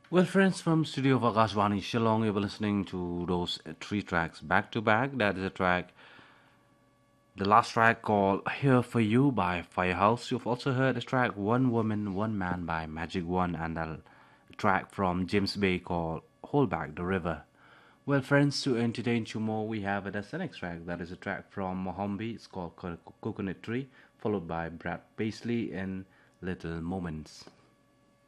Well, friends, from studio of Akashvani Shillong, you were listening to those three tracks back to back. That is a track, the last track called Here For You by Firehouse. You've also heard a track One Woman, One Man by Magic One, and a track from James Bay called Hold Back the River. Well, friends, to entertain you more, we have a the next track. That is a track from Mohombi. It's called Coconut Tree, followed by Brad Paisley in Little Moments.